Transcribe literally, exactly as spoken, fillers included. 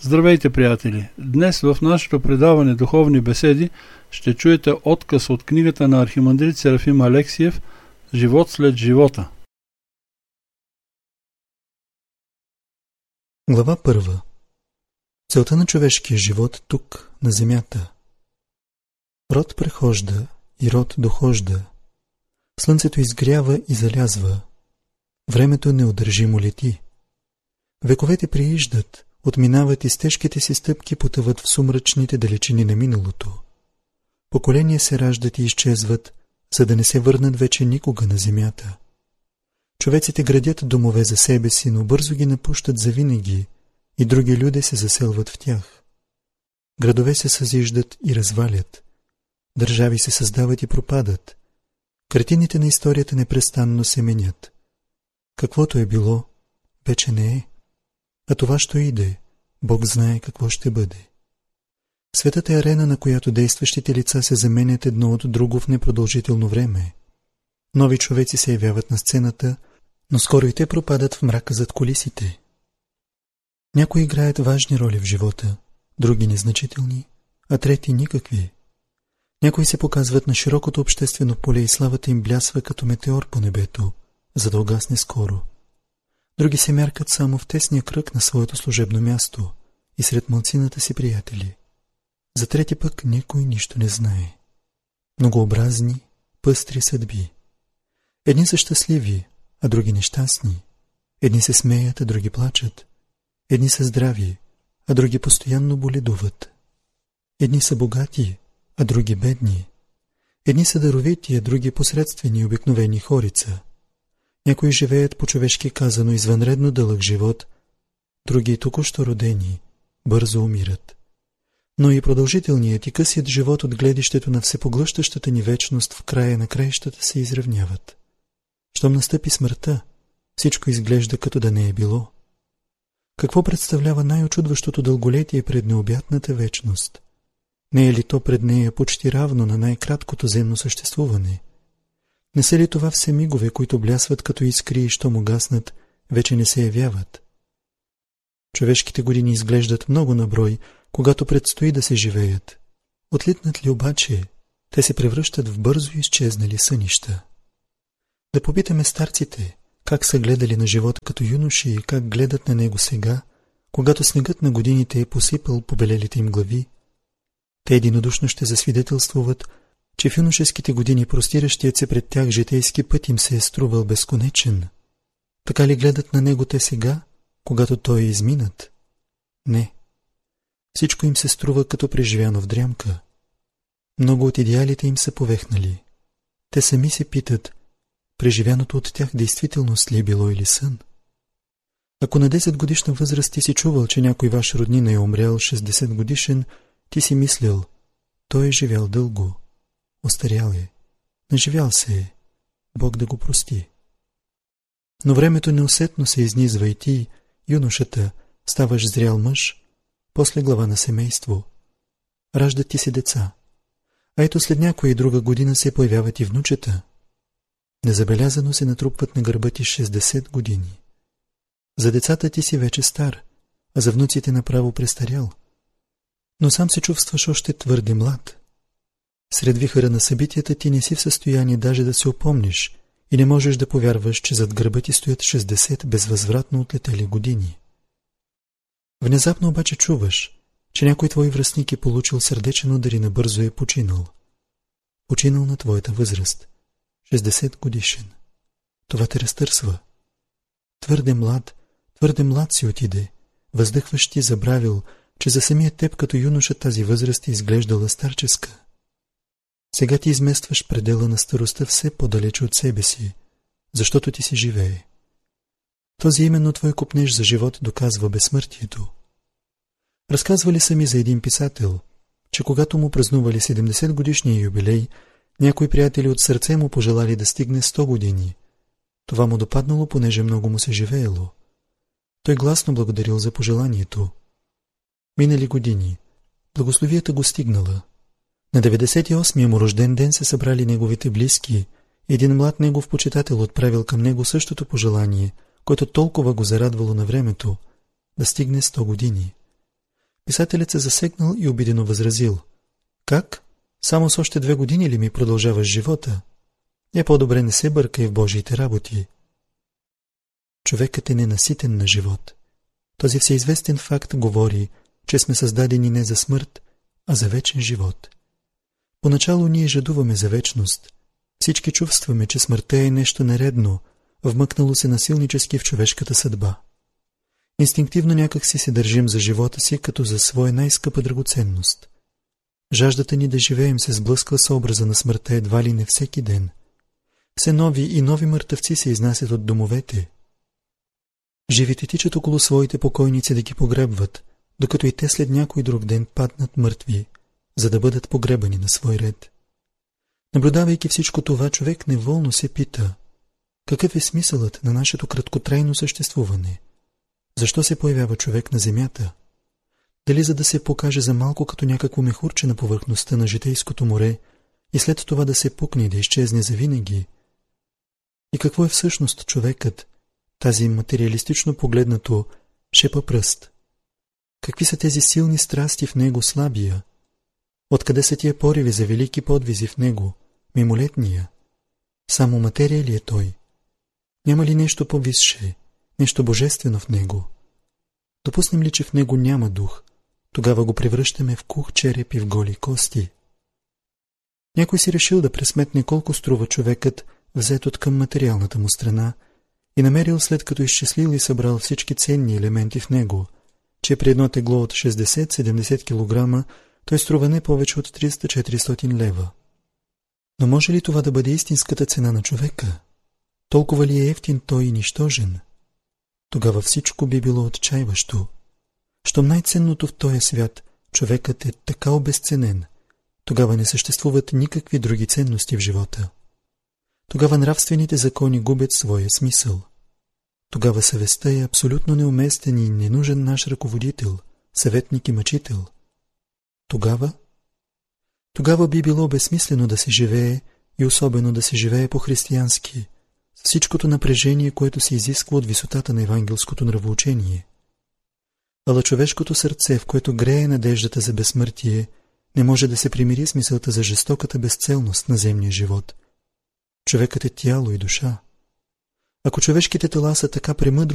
Здравейте, приятели! Днес в нашето предаване Духовни беседи ще чуете откъс от книгата на архимандрит Серафим Алексиев «Живот след живота». Глава първа. Целта на човешкия живот тук, на земята. Род прехожда и род дохожда. Слънцето изгрява и залязва. Времето неудържимо лети. Вековете прииждат, отминават и с тежките си стъпки потъват в сумрачните далечини на миналото. Поколения се раждат и изчезват, за да не се върнат вече никога на земята. Човеците градят домове за себе си, но бързо ги напущат завинаги и други люди се заселват в тях. Градове се съзиждат и развалят. Държави се създават и пропадат. Картините на историята непрестанно се менят. Каквото е било, вече не е. А това, що иде, Бог знае какво ще бъде. Светът е арена, на която действащите лица се заменят едно от друго в непродължително време. Нови човеци се явяват на сцената, но скоро и те пропадат в мрака зад кулисите. Някои играят важни роли в живота, други незначителни, а трети никакви. Някои се показват на широкото обществено поле и славата им блясва като метеор по небето, за да угасне скоро. Други се мяркат само в тесния кръг на своето служебно място и сред малцината си приятели. За трети пък никой нищо не знае. Многообразни, пъстри съдби. Едни са щастливи, а други нещастни. Едни се смеят, а други плачат. Едни са здрави, а други постоянно боледуват. Едни са богати, а други бедни. Едни са даровити, а други посредствени и обикновени хорица. Някои живеят по човешки казано извънредно дълъг живот, други току-що родени, бързо умират. Но и продължителният и късият живот от гледището на всепоглъщащата ни вечност в края на краищата се изравняват. Щом настъпи смъртта, всичко изглежда като да не е било. Какво представлява най-очудващото дълголетие пред необятната вечност? Не е ли то пред нея почти равно на най-краткото земно съществуване? Не са ли това все мигове, които блясват като искри и щом угаснат, вече не се явяват? Човешките години изглеждат много на брой, когато предстои да се живеят. Отлитнат ли обаче, те се превръщат в бързо изчезнали сънища. Да попитаме старците, как са гледали на живота като юноши и как гледат на него сега, когато снегът на годините е посипал побелелите им глави. Те единодушно ще засвидетелствуват, че в юношеските години простиращият се пред тях житейски път им се е струвал безконечен. Така ли гледат на него те сега, когато той е изминат? Не. Всичко им се струва като преживяно в дрямка. Много от идеалите им са повехнали. Те сами се питат, преживяното от тях действителност ли е било или сън? Ако на десет годишна възраст ти си чувал, че някой ваш роднина е умрял шестдесет годишен, ти си мислил, той е живял дълго. Остарял е, наживял се е, Бог да го прости. Но времето неусетно се изнизва и ти, юношата, ставаш зрял мъж, после глава на семейство. Раждат ти се деца, а ето след някоя и друга година се появяват и внучета. Незабелязано се натрупват на гърба ти шестдесет години. За децата ти си вече стар, а за внуците направо престарял. Но сам се чувстваш още твърде млад. Сред вихъра на събитията ти не си в състояние даже да се опомниш и не можеш да повярваш, че зад гърба ти стоят шестдесет безвъзвратно отлетели години. Внезапно обаче чуваш, че някой твой връстник е получил сърдечен удар и набързо е починал. Починал на твоята възраст. шестдесет годишен. Това те разтърсва. Твърде млад, твърде млад си отиде. Въздъхваш ти забравил, че за самия теб като юноша тази възраст е изглеждала старческа. Сега ти изместваш предела на старостта все по-далече от себе си, защото ти си живее. Този именно твой купнеж за живот доказва безсмъртието. Разказвали са ми за един писател, че когато му празнували седемдесет годишния юбилей, някои приятели от сърце му пожелали да стигне сто години. Това му допаднало, понеже много му се живеело. Той гласно благодарил за пожеланието. Минали години. Благословията го стигнала. На деветдесет и осмия му рожден ден се събрали неговите близки. Един млад негов почитател отправил към него същото пожелание, което толкова го зарадвало на времето, да стигне сто години. Писателят се засегнал и обидено възразил: как? Само с още две години ли ми продължаваш живота? Е, по-добре не се бъркай в Божиите работи. Човекът е ненаситен на живот. Този всеизвестен факт говори, че сме създадени не за смърт, а за вечен живот. Поначало ние жадуваме за вечност. Всички чувстваме, че смъртта е нещо нередно, вмъкнало се насилнически в човешката съдба. Инстинктивно някак си се държим за живота си, като за своя най-скъпа драгоценност. Жаждата ни да живеем се сблъсква с образа на смъртта едва ли не всеки ден. Все нови и нови мъртъвци се изнасят от домовете. Живите тичат около своите покойници да ги погребват, докато и те след някой друг ден паднат мъртви, за да бъдат погребани на свой ред. Наблюдавайки всичко това, човек неволно се пита: какъв е смисълът на нашето краткотрайно съществуване? Защо се появява човек на земята? Дали за да се покаже за малко като някакво мехурче на повърхността на житейското море и след това да се пукне и да изчезне завинаги? И какво е всъщност човекът, тази материалистично погледнато шепа пръст? Какви са тези силни страсти в него слабия? Откъде са тия пориви за велики подвизи в него, мимолетния? Само материя ли е той? Няма ли нещо по-висше, нещо божествено в него? Допуснем ли, че в него няма дух, тогава го превръщаме в кух череп и в голи кости. Някой си решил да пресметне колко струва човекът, взет от към материалната му страна, и намерил, след като изчислил и събрал всички ценни елементи в него, че при едно тегло от шестдесет до седемдесет килограма той струва не повече от триста до четиристотин лева. Но може ли това да бъде истинската цена на човека? Толкова ли е евтин той и нищожен? Тогава всичко би било отчаиващо. Щом най-ценното в този свят, човекът е така обезценен, тогава не съществуват никакви други ценности в живота. Тогава нравствените закони губят своя смисъл. Тогава съвестта е абсолютно неуместен и ненужен наш ръководител, съветник и мъчител. Тогава? Тогава би било безсмислено да се живее и особено да се живее по-християнски, с всичкото напрежение, което се изисква от висотата на евангелското нравоучение. Ала човешкото сърце, в което грее надеждата за безсмъртие, не може да се примири с мисълта за жестоката безцелност на земния живот. Човекът е тяло и душа. Ако човешките тела са така премъдро